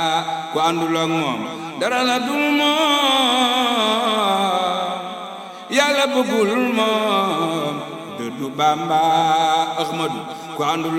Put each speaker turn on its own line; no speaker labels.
ku àndul ak moom dara la dul moom yàlla bëggul moom dëddu Bamba Ahmadu ku àndul